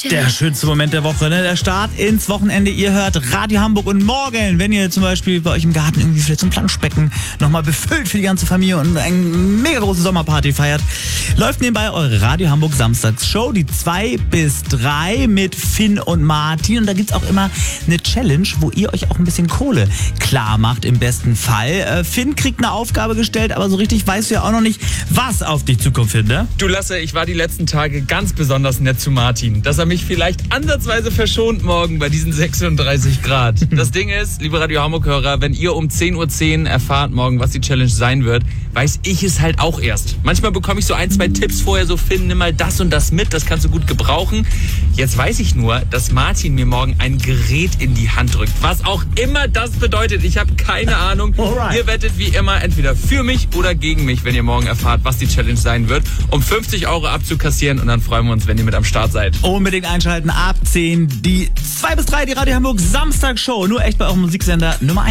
Der schönste Moment der Woche, ne? Der Start ins Wochenende. Ihr hört Radio Hamburg und morgen, wenn ihr zum Beispiel bei euch im Garten irgendwie vielleicht so ein Planschbecken nochmal befüllt für die ganze Familie und eine mega große Sommerparty feiert, läuft nebenbei eure Radio Hamburg Samstagsshow, die 2 bis 3 mit Finn und Martin. Und da gibt's auch immer eine Challenge, wo ihr euch auch ein bisschen Kohle klar macht im besten Fall. Finn kriegt eine Aufgabe gestellt, aber so richtig weißt du ja auch noch nicht, was auf dich zukommt, Finn, ne? Du Lasse, ich war die letzten Tage ganz besonders nett zu Martin, dass er mich vielleicht ansatzweise verschont morgen bei diesen 36 Grad. Das Ding ist, liebe Radio Hamburg-Hörer, wenn ihr um 10:10 Uhr erfahrt morgen, was die Challenge sein wird, weiß ich es halt auch erst. Manchmal bekomme ich so 1, 2 Tipps vorher, so Finn, nimm mal das und das mit, das kannst du gut gebrauchen. Jetzt weiß ich nur, dass Martin mir morgen ein Gerät in die Hand drückt. Was auch immer das bedeutet, ich habe keine Ahnung. Alright. Ihr wettet wie immer entweder für mich oder gegen mich, wenn ihr morgen erfahrt, was die Challenge sein wird, um 50 € abzukassieren, und dann freuen wir uns, wenn ihr mit am Start seid. Unbedingt einschalten, ab 10, die 2 bis 3, die Radio Hamburg Samstagsshow. Nur echt bei eurem Musiksender Nummer 1.